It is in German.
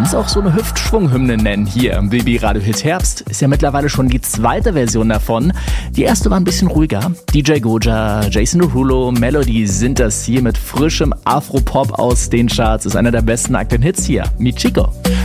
es auch so eine Hüftschwunghymne nennen hier im BB Radio Hit Herbst. Ist ja mittlerweile schon die zweite Version davon. Die erste war ein bisschen ruhiger. DJ Goja, Jason Derulo, Melody sind das hier mit frischem Afropop aus den Charts. Ist einer der besten aktuellen Hits hier. Mi Chico.